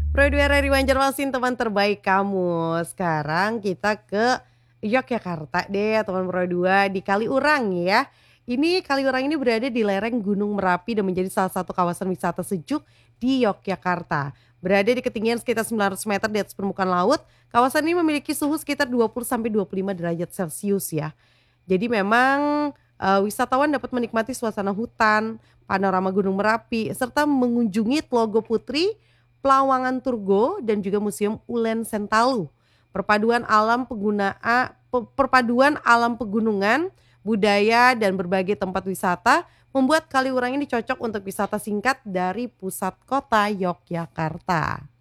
Pro 2 dari Banjarmasin, teman terbaik kamu. Sekarang kita ke Yogyakarta deh teman Pro 2 di Kaliurang ya. Ini Kaliurang ini berada di lereng Gunung Merapi dan menjadi salah satu kawasan wisata sejuk di Yogyakarta. Berada di ketinggian sekitar 900 meter di atas permukaan laut, kawasan ini memiliki suhu sekitar 20 sampai 25 derajat Celcius ya. Jadi memang wisatawan dapat menikmati suasana hutan, panorama Gunung Merapi, serta mengunjungi Tlogo Putri, Plawangan Turgo, dan juga Museum Ulen Sentalu. Perpaduan alam pegunungan, budaya, dan berbagai tempat wisata membuat Kaliurang ini cocok untuk wisata singkat dari pusat kota Yogyakarta.